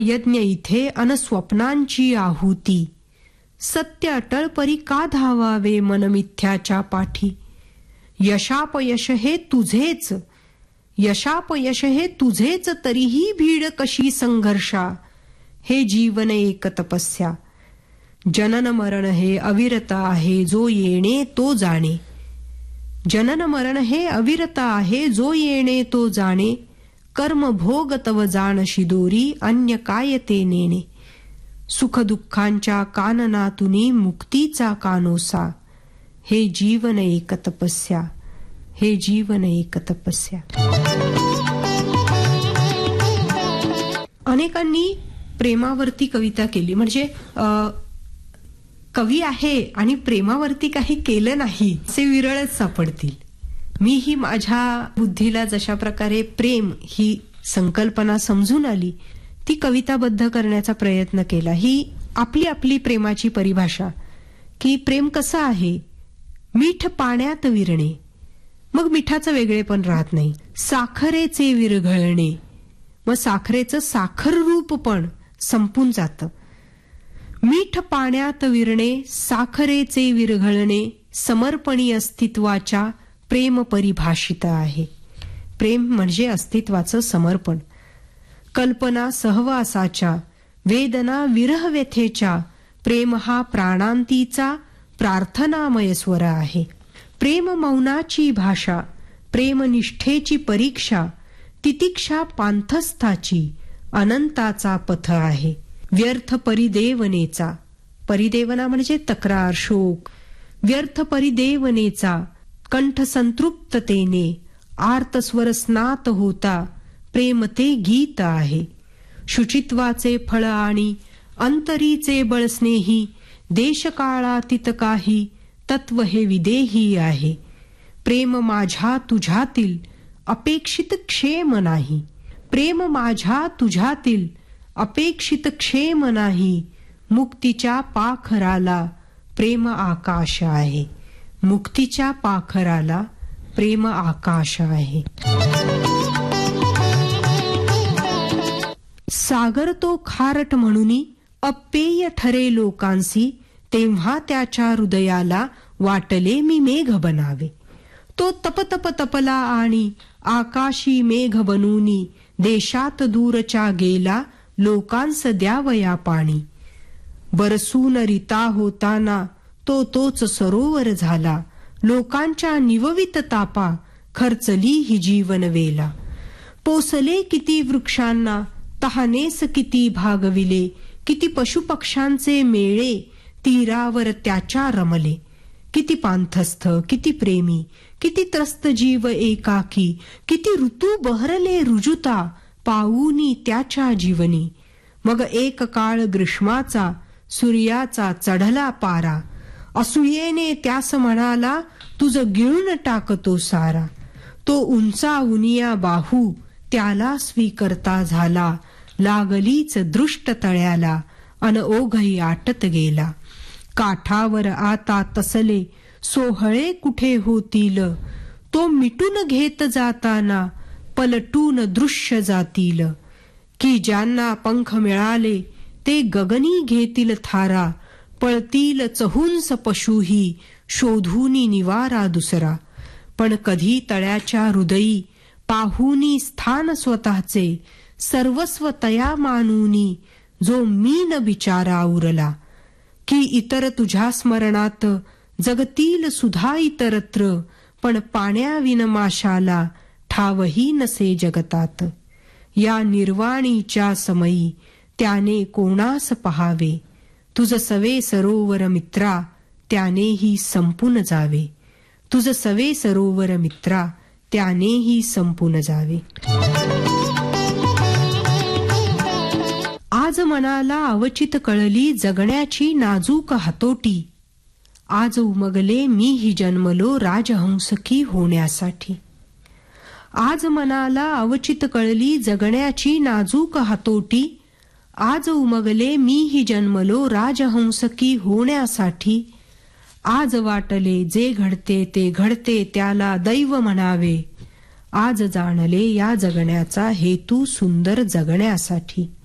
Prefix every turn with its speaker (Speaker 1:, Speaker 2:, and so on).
Speaker 1: यज्ञ इथे अन स्वप्नांची आहुती. सत्य अटळ परी का धावावे मनमिथ्याच्या पाठी. यशापयश हे तुझेच, यशापयश हे तुझेच, तरीही भीड कशी संघर्षा. हे जीवन एक तपस्या. जनन मरण हे अविरत आहे, जो येणे तो जाणे. जनन मरण हे अविरत आहे, जो येणे तो जाणे. कर्म भोग तव जाणशी दोरी, अन्य काय ते नेणे. सुख दुःखांच्या काननातुनी मुक्तीचा कानोसा. हे जीवन एक तपस्या, हे जीवन एक तपस्या. अनेकांनी प्रेमावरती कविता केली, म्हणजे कवी आहे आणि प्रेमावरती काही केलं नाही असे विरळच सापडतील. मीही माझ्या बुद्धीला जशा प्रकारे प्रेम ही संकल्पना समजून आली ती कविताबद्ध करण्याचा प्रयत्न केला. ही आपली आपली प्रेमाची परिभाषा, की प्रेम कसं आहे. मीठ पाण्यात विरणे, मग मिठाचं वेगळेपण राहत नाही. साखरेचे विरघळणे, मग साखरेचं साखर रूप पण संपून जातं. मीठ पाण्यात विरणे, साखरेचे विरघळणे, समर्पणी अस्तित्वाच्या प्रेम परिभाषित आहे. प्रेम म्हणजे अस्तित्वाचं समर्पण. कल्पना सहवासाच्या, वेदना विरह व्यथेच्या, प्रेम हा प्राणांतीचा प्रार्थनामय स्वर आहे. प्रेम मौनाची भाषा, प्रेम निष्ठेची परीक्षा, तितिक्षा पांथस्थाची, अनंताचा पथ आहे. व्यर्थ परिदेवनेचा, परिदेवना म्हणजे तक्रार शोक. व्यर्थ परिदेवनेचा कंठ संतृप्ततेने आर्तस्वर स्नात होता, प्रेम ते गीत आहे. शुचित्वाचे फळ आणि अंतरीचे बळस्नेही, देशकाळातीत काही तत्व हे विदेही आहे. प्रेम माझ्या तुझ्यातील अपेक्षित क्षेम नाही. प्रेम माझ्या तुझ्यातील अपेक्षित क्षेम नाही. मुक्तीच्या पाखराला प्रेम आकाश आहे. मुक्तीच्या पाखराला प्रेम आकाश आहे. सागर तो खारट म्हणूनी अपेय ठरे लोकांसी, तेव्हा त्याच्या हृदयाला वाटले मी मेघ बनावे. तो तपतप तपला आणि आकाशी मेघ बनूनी, देशात दूरच्या गेला लोकांस द्यावया पाणी. बरसून रिता होताना तो तोच सरोवर झाला, लोकांच्या निववित तापा खर्चली ही जीवन वेला. पोसले किती वृक्षांना तहानेस किती भागविले, किती पशुपक्ष्यांचे मेळे तीरावर त्याच्या रमले. किती पांथस्थ किती प्रेमी, किती त्रस्त जीव एकाकी, किती ऋतू बहरले रुजुता पाऊनी त्याच्या जीवनी. मग एक काळ ग्रीष्माचा सूर्याचा चढला पारा, असूयेने त्यास म्हणाला तुझं गिळून टाकतो सारा. तो उंचा उनिया बाहू त्याला स्वीकर्ता झाला, लागलीच दृष्ट तळ्याला अन ओघही आटत गेला. काठावर आता तसले सोहळे कुठे होतील, तो मिटून घेत जाताना पलटून दृश्य जातील. की ज्यांना पंख मिळाले ते गगनी घेतील थारा, पळतील चहुंस पशुही शोधूनी निवारा दुसरा. पण कधी तळ्याच्या हृदयी पाहुनी स्थान स्वतःचे, सर्वस्व तया मानूनी जो मीन बिचारा उरला. की इतर तुझ्या स्मरणात जगतील सुधा इतरत्र, पण पाण्याविन माशाला ठावही नसे जगतात. या निर्वाणीच्या समयी त्याने कोणास पहावे, तुझ सवे सरोवर मित्रा त्यानेही संपून जावे. तुझ सवे सरोवर मित्रा त्यानेही संपून जावे. आज मनाला अवचित कळली जगण्याची नाजूक हातोटी, आज उमगले मीही जन्मलो राजहंसकी होण्यासाठी. आज मनाला अवचित कळली जगण्याची नाजूक हातोटी, आज उमगले मीही जन्मलो राजहंसकी होण्यासाठी. आज वाटले जे घडते ते घडते त्याला दैव म्हणावे, आज जाणले या जगण्याचा हेतू सुंदर जगण्यासाठी.